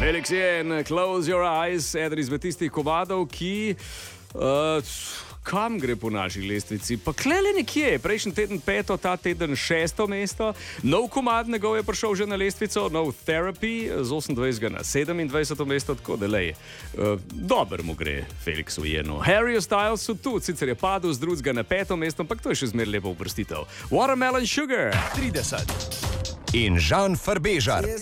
Felix je Close Your Eyes, eden izmed tistih komadov, ki kam gre po naši lestvici? Pa klele nekje, prejšnji teden 5., ta teden 6. mesto, nov komad njegov je prišel že na lestvico, nov Therapy z 28. na 27. mesto, tako da lej, dober mu gre Felixu Jenu. Harry Styles so tu, sicer je padel z 2. na 5. mesto, ampak to je še zmer lepo uvrstitev. Watermelon Sugar 30 in Žan Farbežar